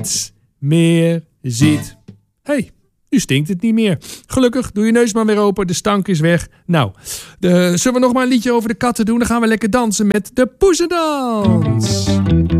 niets meer ziet. Hey, nu stinkt het niet meer. Gelukkig, doe je neus maar weer open, de stank is weg. Nou, zullen we nog maar een liedje over de katten doen? Dan gaan we lekker dansen met de poezendans.